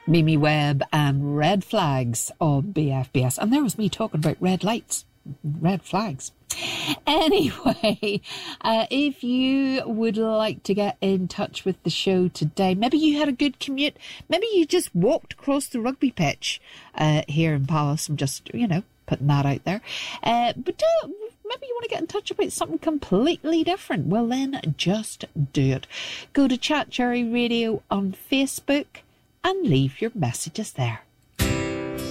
Mimi Webb and Red Flags on BFBS. And there was me talking about red lights, red flags. Anyway, if you would like to get in touch with the show today, maybe you had a good commute, maybe you just walked across the rugby pitch here in Palace. I'm just, putting that out there. But maybe you want to get in touch about something completely different. Well, then just do it. Go to Chat Cherry Radio on Facebook and leave your messages there.